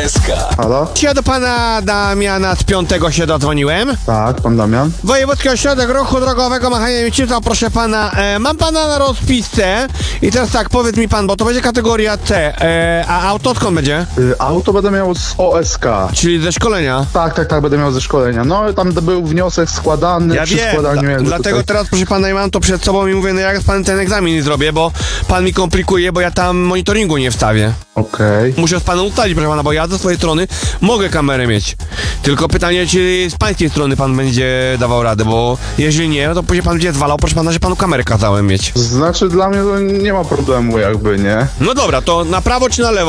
OSK. Halo? Ja do pana Damiana z 5 się dodzwoniłem. Tak, pan Damian. Wojewódzki Ośrodek Ruchu Drogowego Machania Mięśnica, proszę pana, mam pana na rozpisce i teraz tak, powiedz mi pan, bo to będzie kategoria C, a auto skąd będzie? Auto będę miał z OSK. Czyli ze szkolenia. Tak, będę miał ze szkolenia. No, tam był wniosek składany, Ja przy wiem, składaniu jakby dlatego tutaj... teraz, proszę pana, ja mam to przed sobą i mówię, no jak z panem ten egzamin zrobię, bo pan mi komplikuje, bo ja tam monitoringu nie wstawię. Okej. Muszę z panem ustalić, proszę pana, bo ja ze swojej strony mogę kamerę mieć. Tylko pytanie, czy z pańskiej strony pan będzie dawał radę, bo jeżeli nie, to później pan będzie zwalał, proszę pana, że panu kamerę kazałem mieć. Znaczy, dla mnie to nie ma problemu jakby, nie? No dobra, to na prawo czy na lewo?